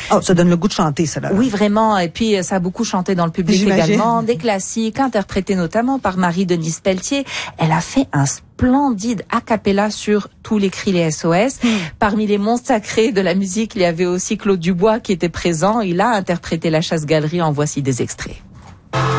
Oh, ça donne le goût de chanter, ça, là. Oui, vraiment. Et puis, ça a beaucoup chanté dans le public également. Des classiques, interprétés notamment par Marie-Denise Pelletier. Elle a fait un splendide a cappella sur tous les cris les SOS. Parmi les monstres sacrés de la musique, il y avait aussi Claude Dubois qui était présent. Il a interprété La Chasse-Galerie. En voici des extraits.